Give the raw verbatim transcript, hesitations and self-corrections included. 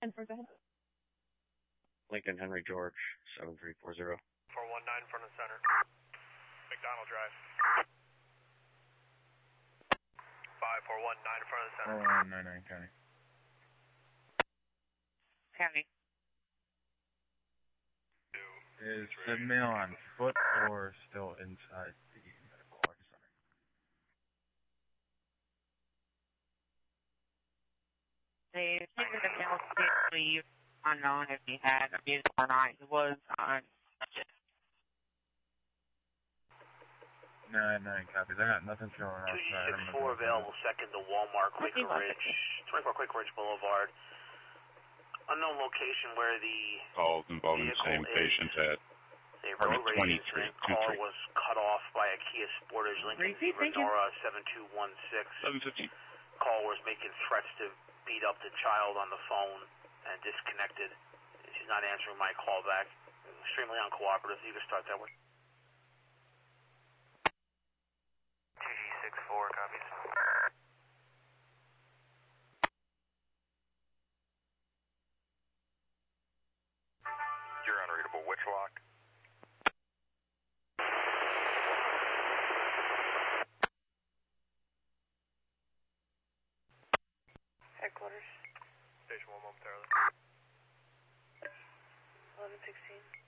ten four, go ahead. Lincoln Henry George, seven three four zero. four one nine, front of center. McDonald Drive. five four one nine, front of the center. four one nine nine, County. County. Is the male on foot or still inside the medical arts center? They figured the male to leave unknown if he had abuse or not. He was on subject. nine nine copies. I got nothing showing outside. two G six four available, second to Walmart, Quaker Ridge, twenty-four Quaker Ridge Boulevard. Unknown location where the calls involving the same patient at apartment twenty-three. Call was cut off by a Kia Sportage Lincoln Zebra Nora seven two one six. seven fifty. Call was making threats to beat up the child on the phone and disconnected. She's not answering my call back. Extremely uncooperative. You can start that way. two G six four, copies. You're unreadable. Which lock? Headquarters. Station one momentarily. eleven sixteen.